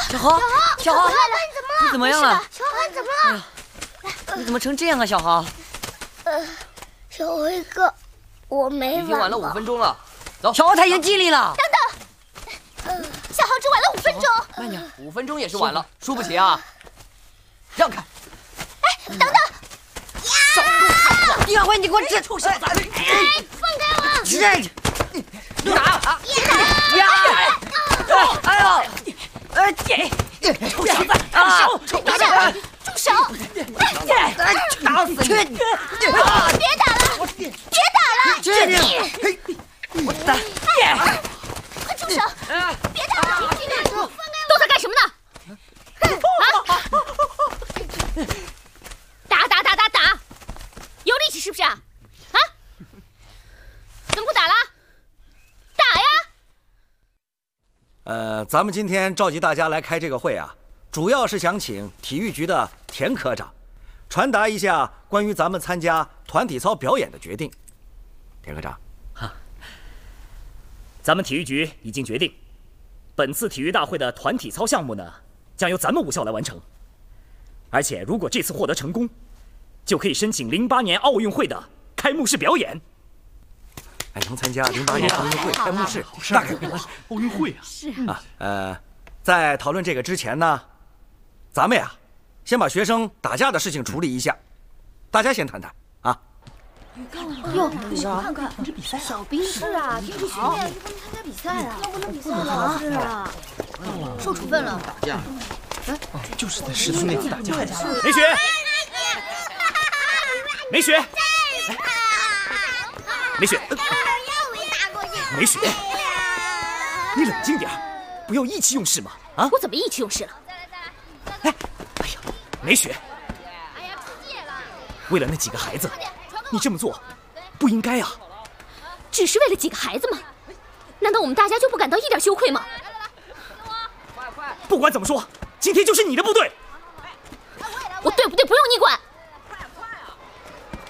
小豪，小豪，你怎么样了？ 小豪，你怎么了？ 你怎么成这样啊，小豪？ 小辉哥，我没晚。 已经晚了5分钟了，走。 小豪他已经尽力了。 等等，小豪只晚了5分钟。 慢点 ，5分钟也是晚了，输不起啊！让开！ 哎，等等！ 少动！你赶快，你给我这臭小子！ 放开我！ 这打啊！呀！哎呦！臭小子！啊！ 别打！住手！ 打死你！ 别打了！别打了！ 这你！我打！ 快住手！别打了！ 都在干什么呢？打！有力气是不是啊？啊？怎么不打了？打呀！ 咱们今天召集大家来开这个会啊，主要是想请体育局的田科长传达一下关于咱们参加团体操表演的决定。田科长， 咱们体育局已经决定，本次体育大会的团体操项目呢，将由咱们武校来完成。而且，如果这次获得成功，就可以申请08年奥运会的开幕式表演。 能参加08年奥运会开幕式，那可不好。 奥运会啊！ 是啊，在讨论这个之前呢，咱们呀，先把学生打架的事情处理一下。大家先谈谈啊。 哟，看看这比赛，小兵是啊，体育训练不能参加比赛啊，又不能比赛了，是啊，受处分了。 打架，就是在10岁那次打架。 梅雪，梅雪，梅雪，梅雪，你冷静点，不要意气用事嘛！啊， 我怎么意气用事了？ 哎呀，梅雪，为了那几个孩子，你这么做不应该啊！ 只是为了几个孩子吗？难道我们大家就不感到一点羞愧吗？ 不管怎么说，今天就是你的部队。 我对不对不用你管。